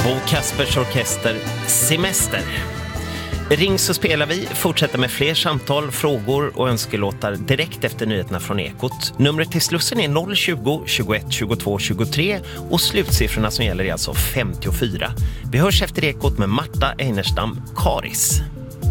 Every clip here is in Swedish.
Bo Kaspers Orkester Semester. Ring så spelar vi, fortsätter med fler samtal, frågor och önskelåtar direkt efter nyheterna från Ekot. Numret till Slussen är 020 21 22 23 och slutsiffrorna som gäller är alltså 54. Vi hörs efter Ekot med Marta Einerstam Karis.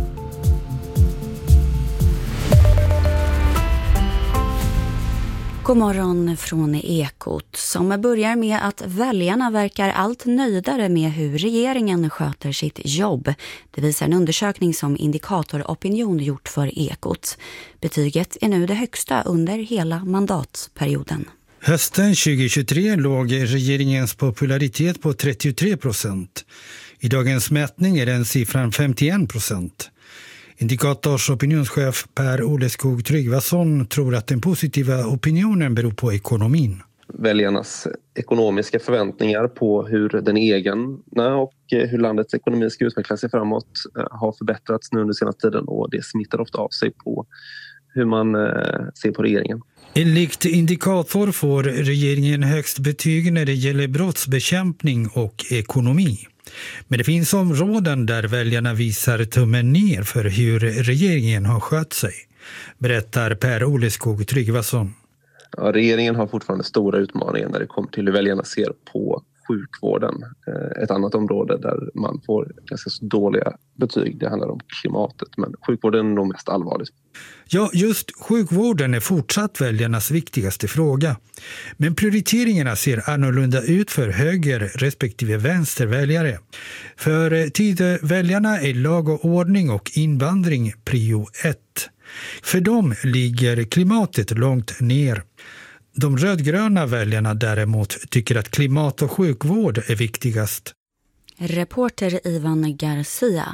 God morgon från Ekot som börjar med att väljarna verkar allt nöjdare med hur regeringen sköter sitt jobb. Det visar en undersökning som Indikator Opinion gjort för Ekot. Betyget är nu det högsta under hela mandatperioden. Hösten 2023 låg regeringens popularitet på 33%. I dagens mätning är den siffran 51%. Indikators opinionschef Per Oleskog Tryggvason tror att den positiva opinionen beror på ekonomin. Väljarnas ekonomiska förväntningar på hur den egna och hur landets ekonomi ska utveckla sig framåt har förbättrats nu under senaste tiden, och det smittar ofta av sig på hur man ser på regeringen. Enligt Indikator får regeringen högst betyg när det gäller brottsbekämpning och ekonomi. Men det finns områden där väljarna visar tummen ner för hur regeringen har skött sig, berättar Per Oleskog Tryggvason. Ja, regeringen har fortfarande stora utmaningar när det kommer till hur väljarna ser på sjukvården. Ett annat område där man får ganska dåliga betyg, det handlar om klimatet, men sjukvården är nog mest allvarligt. Ja, just sjukvården är fortsatt väljarnas viktigaste fråga. Men prioriteringarna ser annorlunda ut för höger respektive vänsterväljare. För tidväljarna är lag och ordning och invandring prio 1. För dem ligger klimatet långt ner. De rödgröna väljarna däremot tycker att klimat och sjukvård är viktigast. Reporter Ivan Garcia.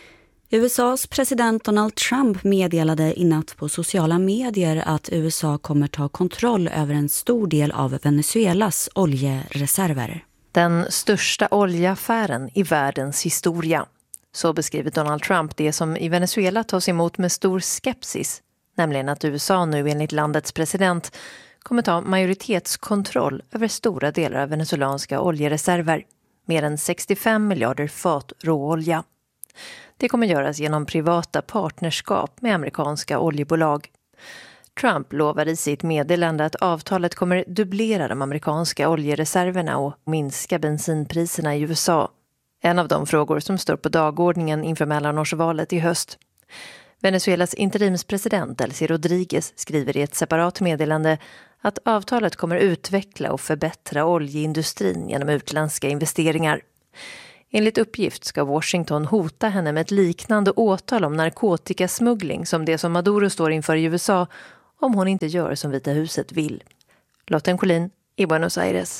USAs president Donald Trump meddelade i natt på sociala medier att USA kommer ta kontroll över en stor del av Venezuelas oljereserver. Den största oljeaffären i världens historia. Så beskriver Donald Trump det som i Venezuela tas emot med stor skepsis, nämligen att USA nu enligt landets president kommer ta majoritetskontroll över stora delar av venezuelanska oljereserver, mer än 65 miljarder fat råolja. Det kommer göras genom privata partnerskap med amerikanska oljebolag. Trump lovar i sitt meddelande att avtalet kommer dubblera de amerikanska oljereserverna och minska bensinpriserna i USA. En av de frågor som står på dagordningen inför mellanårsvalet i höst. Venezuelas interimspresident Delcy Rodriguez skriver i ett separat meddelande att avtalet kommer utveckla och förbättra oljeindustrin genom utländska investeringar. Enligt uppgift ska Washington hota henne med ett liknande åtal om narkotikasmuggling som det som Maduro står inför i USA om hon inte gör som Vita huset vill. Lotten Collin i Buenos Aires.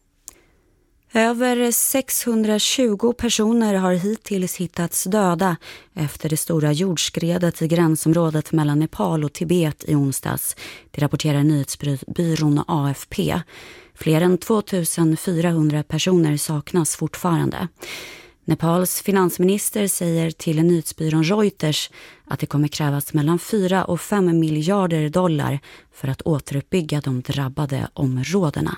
Över 620 personer har hittills hittats döda efter det stora jordskredet i gränsområdet mellan Nepal och Tibet i onsdags. Det rapporterar nyhetsbyrån AFP. Fler än 2400 personer saknas fortfarande. Nepals finansminister säger till nyhetsbyrån Reuters att det kommer krävas mellan 4 och 5 miljarder dollar för att återuppbygga de drabbade områdena.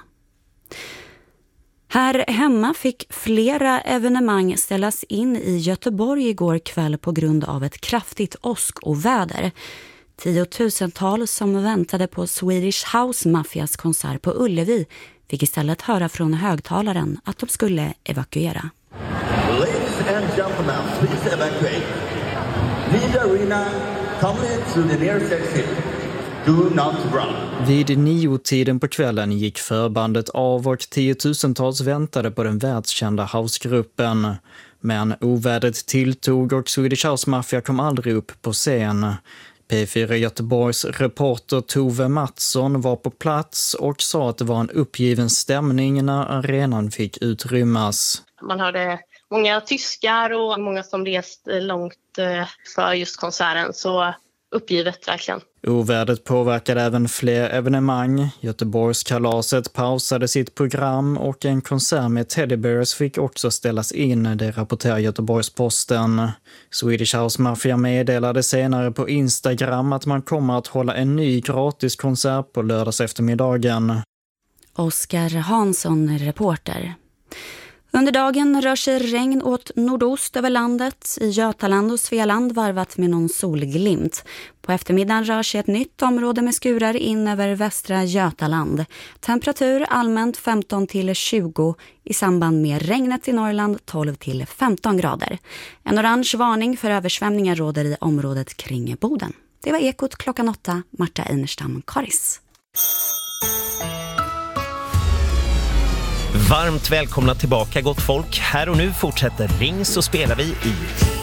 Här hemma fick flera evenemang ställas in i Göteborg igår kväll på grund av ett kraftigt åskoväder. 10,000-tals som väntade på Swedish House Mafias konsert på Ullevi fick istället höra från högtalaren att de skulle evakuera. Ladies and gentlemen, please evacuate. Leave the arena, come into the nearest exit. Do not run. Vid 9-tiden på kvällen gick förbandet av och 10,000-tals väntade på den världskända housegruppen. Men ovädret tilltog och Swedish House Mafia kom aldrig upp på scen. P4 Göteborgs reporter Tove Mattsson var på plats och sa att det var en uppgiven stämning när arenan fick utrymmas. Man hörde många tyskar och många som rest långt för just konserten, så uppgivet verkligen. Ovädret påverkade även fler evenemang. Göteborgskalaset pausade sitt program och en konsert med Teddybears fick också ställas in, det rapporterar Göteborgs-Posten. Swedish House Mafia meddelade senare på Instagram att man kommer att hålla en ny gratis konsert på lördags eftermiddagen. Oskar Hansson, reporter. Under dagen rör sig regn åt nordost över landet, i Götaland och Svealand varvat med någon solglimt. På eftermiddagen rör sig ett nytt område med skurar in över västra Götaland. Temperatur allmänt 15 till 20, i samband med regnet i Norrland 12 till 15 grader. En orange varning för översvämningar råder i området kring Boden. Det var Ekot klockan 8, Marta Einerstam, Karis. Varmt välkomna tillbaka, gott folk. Här och nu fortsätter Ring så spelar vi i